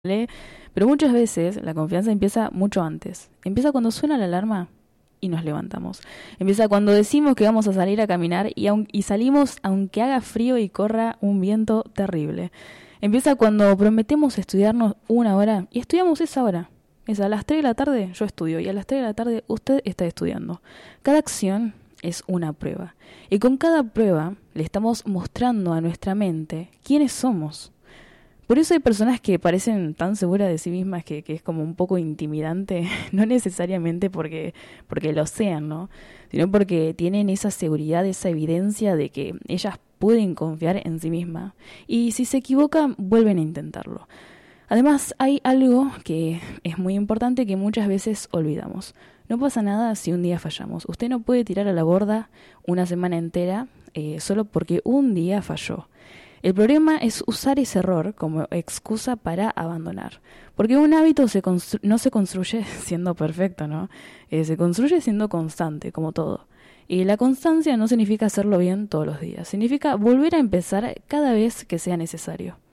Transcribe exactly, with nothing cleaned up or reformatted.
Pero muchas veces la confianza empieza mucho antes. Empieza cuando suena la alarma y nos levantamos. Empieza cuando decimos que vamos a salir a caminar y, aun, y salimos aunque haga frío y corra un viento terrible. Empieza cuando prometemos estudiarnos una hora y estudiamos esa hora. Es a las tres de la tarde yo estudio y a las tres de la tarde usted está estudiando. Cada acción es una prueba. Y con cada prueba le estamos mostrando a nuestra mente quiénes somos. Por eso hay personas que parecen tan seguras de sí mismas que, que es como un poco intimidante, no necesariamente porque, porque lo sean, ¿no? Sino porque tienen esa seguridad, esa evidencia de que ellas pueden confiar en sí mismas. Y si se equivocan, vuelven a intentarlo. Además, hay algo que es muy importante que muchas veces olvidamos. No pasa nada si un día fallamos. Usted no puede tirar a la borda una semana entera eh, solo porque un día falló. El problema es usar ese error como excusa para abandonar. Porque un hábito se constru- no se construye siendo perfecto, ¿no? Eh, se construye siendo constante, como todo. Y la constancia no significa hacerlo bien todos los días. Significa volver a empezar cada vez que sea necesario.